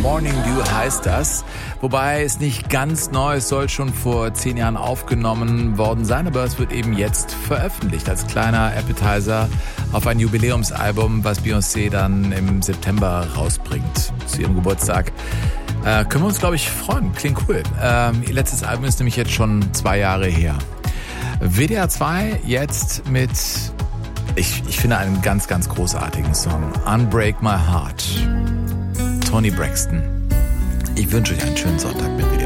Morning Dew heißt das. Wobei es nicht ganz neu, es soll schon vor 10 Jahren aufgenommen worden sein, aber es wird eben jetzt veröffentlicht als kleiner Appetizer auf ein Jubiläumsalbum, was Beyoncé dann im September rausbringt zu ihrem Geburtstag. Können wir uns, glaube ich, freuen. Klingt cool. Ihr letztes Album ist nämlich jetzt schon 2 Jahre her. WDR 2 jetzt mit, ich finde, einen ganz, ganz großartigen Song. Unbreak My Heart. Toni Braxton. Ich wünsche euch einen schönen Sonntag mit mir.